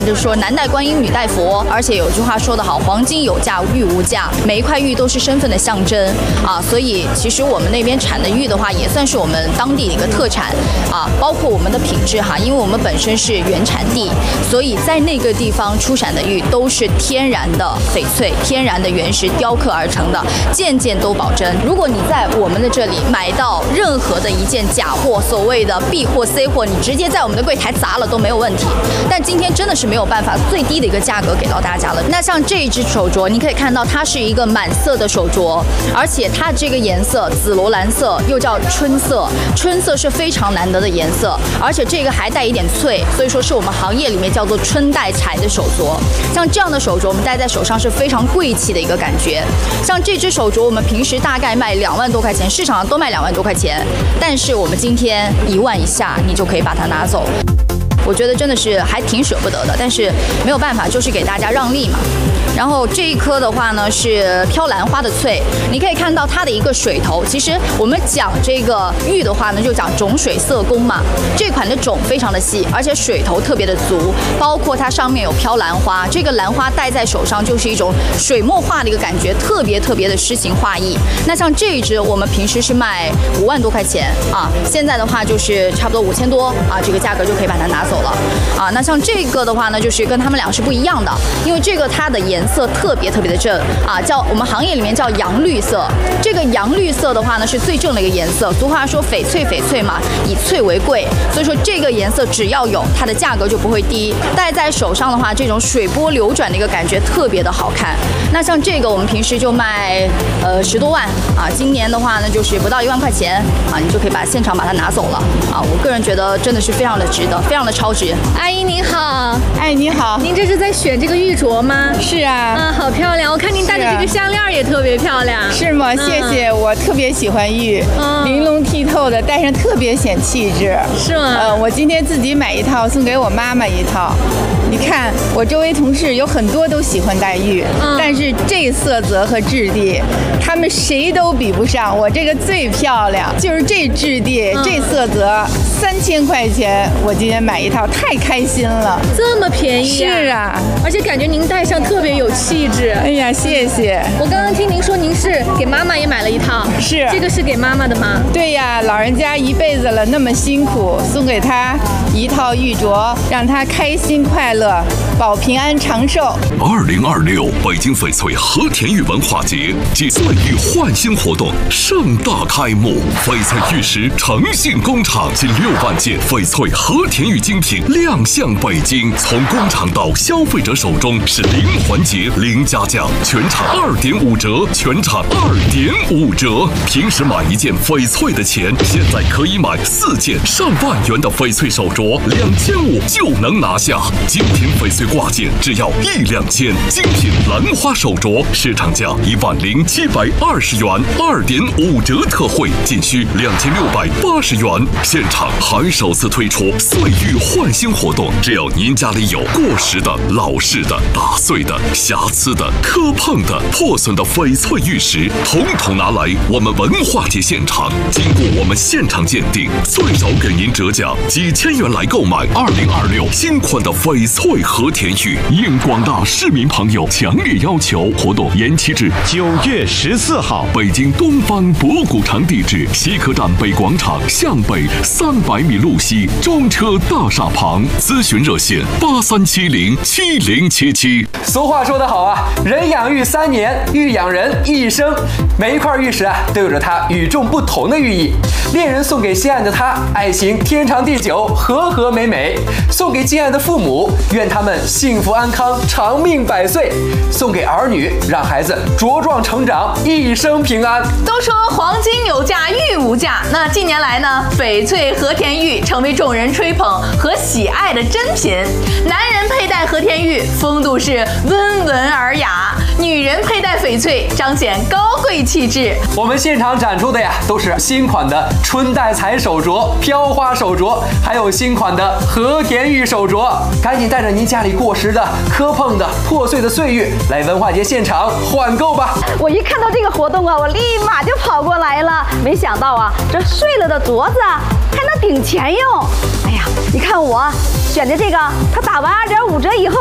就是说男戴观音，女戴佛，而且有句话说得好，黄金有价，玉无价，每一块玉都是身份的象征啊。所以其实我们那边产的玉的话，也算是我们当地的一个特产啊。包括我们的品质哈，因为我们本身是原产地，所以在那个地方出产的玉都是天然的翡翠，天然的原石雕刻而成的，件件都保真。如果你在我们的这里买到任何的一件假货，所谓的 B 货 C 货，你直接在我们的柜台砸了都没有问题。但今天真的是没有办法最低的一个价格给到大家了。那像这一只手镯，你可以看到它是一个满色的手镯，而且它这个颜色紫罗兰色又叫春色，春色是非常难得的颜色，而且这个还带一点翠，所以说是我们行业里面叫做春带彩的手镯。像这样的手镯我们戴在手上是非常贵气的一个感觉。像这只手镯我们平时大概卖2万多块钱，市场上都卖2万多块钱，但是我们今天1万以下你就可以把它拿走。我觉得真的是还挺舍不得的，但是没有办法，就是给大家让利嘛。然后这一颗的话呢是飘兰花的翠，你可以看到它的一个水头。其实我们讲这个玉的话呢，就讲种水色工嘛。这款的种非常的细，而且水头特别的足，包括它上面有飘兰花，这个兰花戴在手上就是一种水墨画的一个感觉，特别的诗情画意。那像这一只我们平时是卖5万多块钱啊，现在的话就是差不多5000多啊，这个价格就可以把它拿走了啊。那像这个的话呢，就是跟他们俩是不一样的，因为这个它的颜色特别的正啊，叫我们行业里面叫洋绿色。这个洋绿色的话呢是最正的一个颜色，俗话说翡翠嘛，以翠为贵，所以说这个颜色只要有它的价格就不会低。戴在手上的话，这种水波流转的一个感觉特别的好看。那像这个我们平时就卖10多万啊，今年的话呢就是不到1万块钱啊，你就可以现场把它拿走了啊。我个人觉得真的是非常的值得，非常的超值。 阿姨您好， 哎你好， 您这是在选这个玉镯吗？ 是啊， 好漂亮，我看您戴的这个项链也特别漂亮。 是吗？谢谢，我特别喜欢玉，玲珑剔透的，戴上特别显气质。 是吗？ 我今天自己买一套，送给我妈妈一套。你看，我周围同事有很多都喜欢戴玉，但是这色泽和质地，他们谁都比不上我这个最漂亮。就是这质地，这色泽，3000块钱，我今天买一套，太开心了。 这么便宜啊？是啊， 而且感觉您戴上特别有气质。 哎呀，谢谢。 我刚刚听您说您是给妈妈也买了一套， 是这个是给妈妈的吗？ 对呀，老人家一辈子了，那么辛苦，送给她一套玉镯，让她开心快乐，保平安长寿。 2026北京翡翠和田玉文化节暨岁玉焕新活动盛大开幕，翡翠玉石诚信工厂近6万件翡翠和田玉精品亮相北京，从工厂到消费者手中是零环节零加价，全场2.5折，全场2.5折。平时买一件翡翠的钱，现在可以买4件上万元的翡翠手镯，2500就能拿下。精品翡翠挂件只要1两千，精品兰花手镯市场价10720元，2.5折特惠仅需2680元。现场还首次推出岁玉焕新活动，只要您家里有过时的、老式的、打碎的、瑕疵的、磕碰的、破损的翡翠玉石，统统拿来我们文化节现场，经过我们现场鉴定，最少给您折价几千元来购买2026新款的翡翠和田玉。应广大市民朋友强烈要求，活动延期至 9月14号。 北京东方博古城地址：西客站北广场向北300米路西中车大厦旁。咨询热线83707077。 俗话说得好啊，人养玉3年，玉养人一生。每一块玉石都有着它与众不同的寓意。恋人送给心爱的他，爱情天长地久，和和美美；送给敬爱的父母，愿他们幸福安康，长命百岁；送给儿女，让孩子茁壮成长，一生平安。 都说黄金有价，玉无价。那近年来呢，翡翠和田玉成为众人吹捧和喜爱的珍品。男人佩戴和田玉，风度是温文尔雅； 女人佩戴翡翠彰显高贵气质。 我们现场展出的呀，都是新款的春带彩手镯、飘花手镯，还有新款的和田玉手镯。赶紧带着您家里过时的、磕碰的、破碎的岁月来文化节现场换购吧！ 我一看到这个活动啊，我立马就跑过来了。没想到啊，这碎了的镯子还能顶钱用。哎呀，你看我选的这个，它打完2.5折以后。